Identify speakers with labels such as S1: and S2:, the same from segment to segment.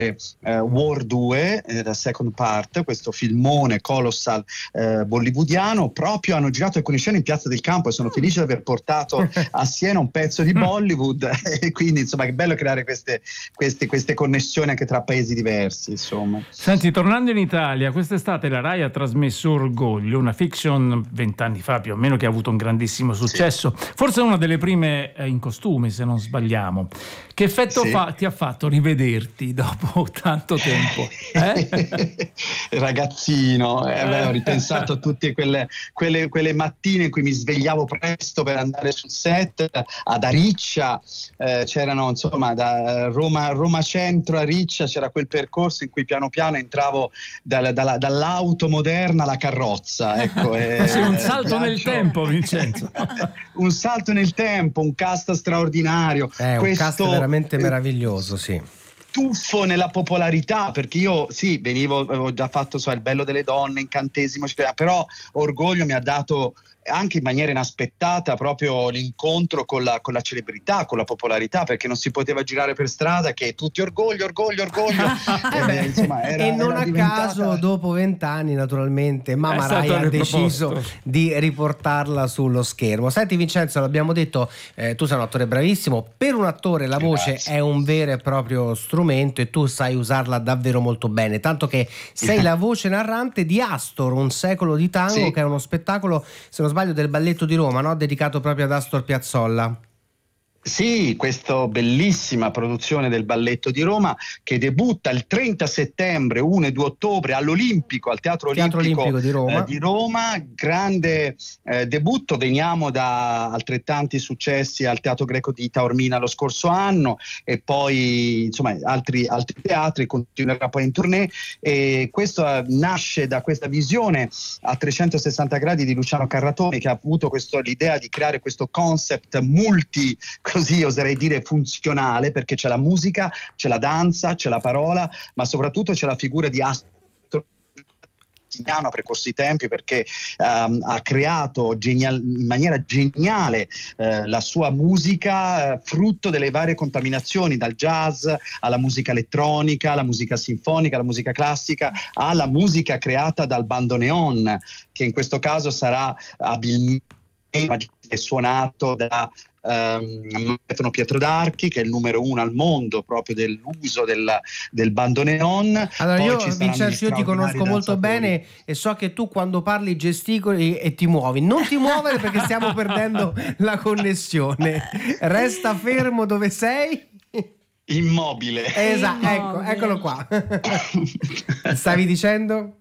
S1: War 2, la second part, questo filmone colossal bollywoodiano. Proprio hanno girato alcune scene in Piazza del Campo e sono felice di aver portato a Siena un pezzo di Bollywood e quindi insomma che bello creare queste connessioni anche tra paesi diversi, insomma.
S2: Senti, tornando in Italia, quest'estate la Rai ha trasmesso Orgoglio, una fiction 20 anni fa più o meno che ha avuto un grandissimo successo, forse una delle prime in costume se non sbagliamo. Che effetto ti ha fatto rivederti dopo tanto tempo?
S1: Ragazzino, ho ripensato a tutte quelle mattine in cui mi svegliavo presto per andare sul set ad Ariccia, c'erano insomma da Roma Centro a Riccia c'era quel percorso in cui piano piano entravo dall'auto moderna alla carrozza, ecco.
S2: Un salto nel tempo, Vincenzo.
S1: Un salto nel tempo, un cast straordinario,
S3: un cast veramente meraviglioso, sì.
S1: Tuffo nella popolarità, perché io avevo già fatto Il bello delle donne, Incantesimo, però Orgoglio mi ha dato anche in maniera inaspettata proprio l'incontro con la celebrità, con la popolarità, perché non si poteva girare per strada che tutti orgoglio insomma,
S3: e non a caso dopo 20 anni naturalmente Mamma Rai ha deciso di riportarla sullo schermo. Senti Vincenzo, l'abbiamo detto, tu sei un attore bravissimo, per un attore la voce è un vero e proprio strumento e tu sai usarla davvero molto bene, tanto che sei la voce narrante di Astor, un secolo di tango, che è uno spettacolo, se non sbaglio, del Balletto di Roma, no? Dedicato proprio ad Astor Piazzolla.
S1: Sì, questa bellissima produzione del Balletto di Roma che debutta il 30 settembre, 1 e 2 ottobre all'Olimpico, al Teatro Olimpico di Roma. Grande debutto, veniamo da altrettanti successi al Teatro Greco di Taormina lo scorso anno e poi insomma altri teatri, continuerà poi in tournée, e questo nasce da questa visione a 360 gradi di Luciano Carratoni, che ha avuto l'idea di creare questo concept così oserei dire funzionale, perché c'è la musica, c'è la danza, c'è la parola, ma soprattutto c'è la figura di Astor a precorsi i tempi, perché ha creato in maniera geniale la sua musica, frutto delle varie contaminazioni, dal jazz alla musica elettronica, alla musica sinfonica, alla musica classica, alla musica creata dal bandoneon, che in questo caso sarà abilmente suonato da Stefano Pietro d'Archi, che è il numero 1 al mondo proprio dell'uso del bandoneon.
S3: Allora Vincenzo, io ti conosco molto bene e so che tu quando parli gesticoli e ti muovi. Non ti muovere perché stiamo perdendo la connessione. Resta fermo dove sei.
S1: Immobile.
S3: Esatto, eccolo qua. Stavi dicendo?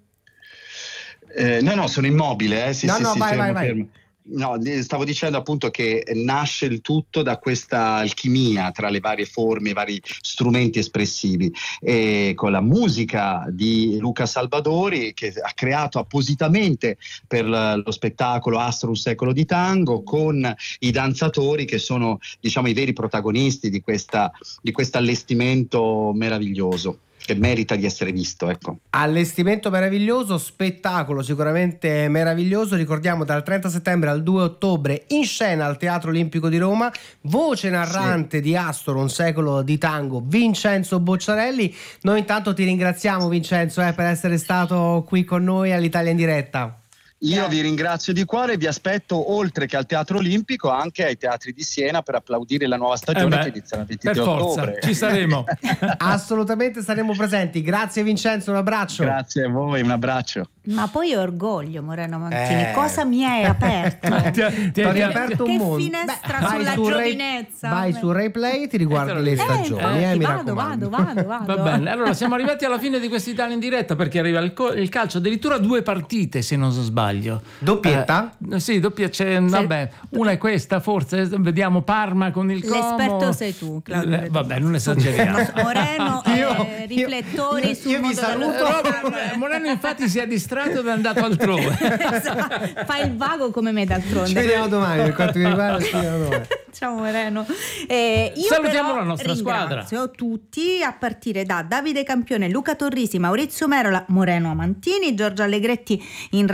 S1: No, sono immobile.
S3: Vai.
S1: Fermo. No, stavo dicendo appunto che nasce il tutto da questa alchimia tra le varie forme, i vari strumenti espressivi, e con la musica di Luca Salvadori, che ha creato appositamente per lo spettacolo Astor, un secolo di tango, con i danzatori che sono, diciamo, i veri protagonisti di questo allestimento meraviglioso, che merita di essere visto, ecco.
S3: Allestimento meraviglioso, spettacolo sicuramente meraviglioso. Ricordiamo, dal 30 settembre al 2 ottobre in scena al Teatro Olimpico di Roma, voce narrante di Astor, un secolo di tango, Vincenzo Bocciarelli. Noi intanto ti ringraziamo, Vincenzo, per essere stato qui con noi all'Italia in diretta.
S1: Io vi ringrazio di cuore e vi aspetto, oltre che al Teatro Olimpico, anche ai teatri di Siena per applaudire la nuova stagione che inizia il 23 ottobre.
S2: Ci saremo.
S3: Assolutamente saremo presenti. Grazie Vincenzo, un abbraccio.
S1: Grazie a voi, un abbraccio.
S4: Ma poi Orgoglio, Moreno Mantini, cosa mi hai aperto?
S3: Ti hai aperto un mondo.
S4: Che finestra sulla giovinezza.
S3: Vai su Rai Play e ti riguardi le stagioni.
S4: Vado.
S2: Va bene, allora siamo arrivati alla fine di quest'Italia in diretta, perché arriva il calcio, addirittura 2 partite se non sbaglio.
S3: Doppietta?
S2: Sì, doppia, c'è, vabbè, una è questa forse, vediamo Parma con il Como.
S4: L'esperto sei tu, Claudio.
S2: Vabbè, non esageriamo.
S4: Moreno, riflettori sul
S3: io vi saluto.
S2: Moreno infatti si è distratto ed è andato altrove.
S4: Esatto. Fa il vago come me d'altronde.
S3: Ci vediamo domani, per quanto mi riguarda.
S4: Ciao Moreno. Io
S2: salutiamo la nostra squadra.
S4: Ringrazio tutti, a partire da Davide Campione, Luca Torrisi, Maurizio Merola, Moreno Amantini, Giorgio Allegretti in redazione.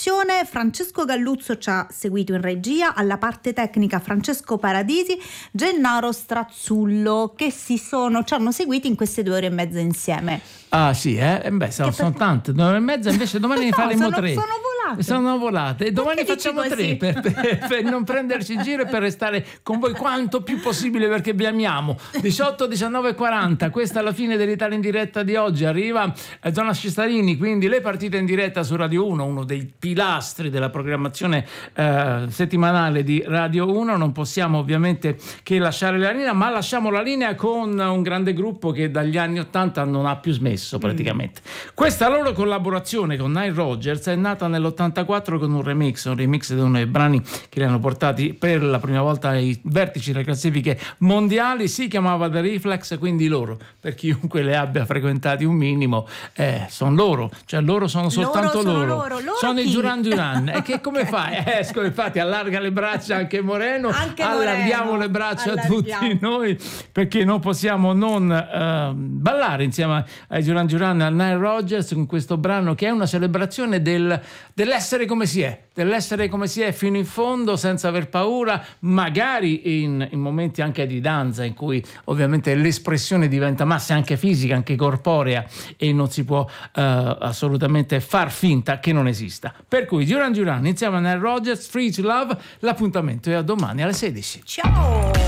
S4: realizzazione Francesco Galluzzo ci ha seguito in regia, alla parte tecnica Francesco Paradisi, Gennaro Strazzullo, che ci hanno seguiti in queste 2 ore e mezza insieme.
S2: Ah sì, sono tante, 2 ore e mezza, invece domani ne faremo 3.
S4: Sono
S2: volate e domani facciamo 3 per non prenderci in giro e per restare con voi quanto più possibile, perché vi amiamo. 18, 19 e 40, questa è la fine dell'Italia in diretta di oggi. Arriva Zona Cistarini, quindi le partite in diretta su Radio 1, uno dei pilastri della programmazione settimanale di Radio 1. Non possiamo ovviamente che lasciare la linea, ma lasciamo la linea con un grande gruppo che dagli anni 80 non ha più smesso praticamente. Questa loro collaborazione con Nile Rodgers è nata nell'84 con un remix di uno dei brani che li hanno portati per la prima volta ai vertici delle classifiche mondiali. Si chiamava The Reflex, quindi loro, per chiunque le abbia frequentati un minimo, sono loro, cioè loro sono soltanto loro sono i Duran Duran. E che come fai? Infatti allarga le braccia anche Moreno, allarghiamo le braccia a tutti noi, perché non possiamo non ballare insieme ai Duran Duran e al Nile Rodgers con questo brano che è una celebrazione dell'essere come si è fino in fondo, senza aver paura, magari in momenti anche di danza in cui ovviamente l'espressione diventa massa anche fisica, anche corporea, e non si può assolutamente far finta che non esista. Per cui Duran Duran insieme a Nile Rodgers, Free to Love. L'appuntamento è a domani alle 16.
S4: Ciao!